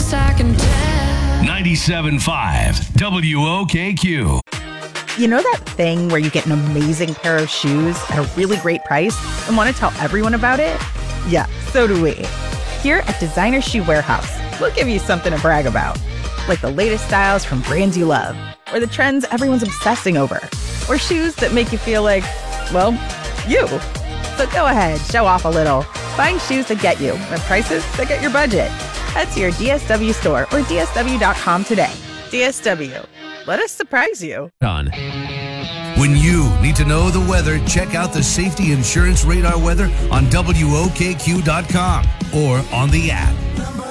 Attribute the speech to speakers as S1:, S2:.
S1: best I can tell.
S2: 97.5 WOKQ.
S3: You know that thing where you get an amazing pair of shoes at a really great price and want to tell everyone about it? Yeah, so do we. Here at Designer Shoe Warehouse, we'll give you something to brag about. Like the latest styles from brands you love, or the trends everyone's obsessing over, or shoes that make you feel like, well, you. So go ahead, show off a little. Find shoes that get you at prices that get your budget. Head to your DSW store or DSW.com today. DSW. Let us surprise you.
S4: When you need to know the weather, check out the Safety Insurance Radar weather on WOKQ.com or on the app.